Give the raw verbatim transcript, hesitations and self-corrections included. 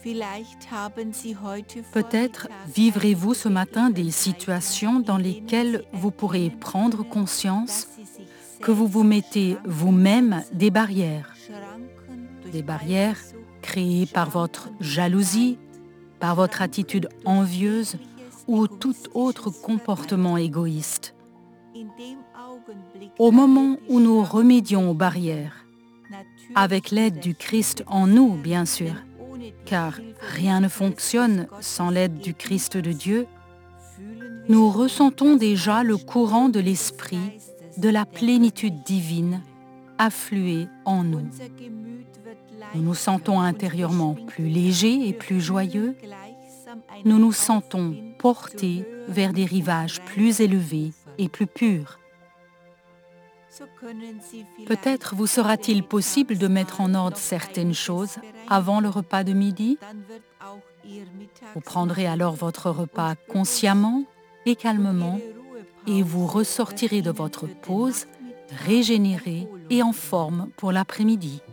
Peut-être vivrez-vous ce matin des situations dans lesquelles vous pourrez prendre conscience que vous vous mettez vous-même des barrières. Des barrières créées par votre jalousie, par votre attitude envieuse ou tout autre comportement égoïste. Au moment où nous remédions aux barrières, avec l'aide du Christ en nous, bien sûr, car rien ne fonctionne sans l'aide du Christ de Dieu, nous ressentons déjà le courant de l'Esprit, de la plénitude divine, affluer en nous. Nous nous sentons intérieurement plus légers et plus joyeux. Nous nous sentons portés vers des rivages plus élevés et plus purs. Peut-être vous sera-t-il possible de mettre en ordre certaines choses avant le repas de midi. Vous prendrez alors votre repas consciemment et calmement et vous ressortirez de votre pause régénéré et en forme pour l'après-midi.